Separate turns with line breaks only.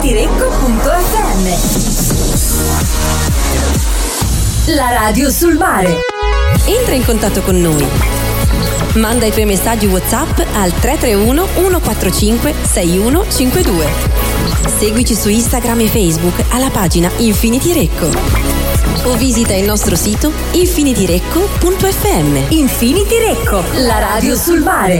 infinitirecco.fm. La radio sul mare.
Entra in contatto con noi. Manda i tuoi messaggi WhatsApp al 331 145 6152. Seguici su Instagram e Facebook alla pagina Infinity Recco. O visita il nostro sito infinitirecco.fm.
Infinity Recco, la radio sul mare.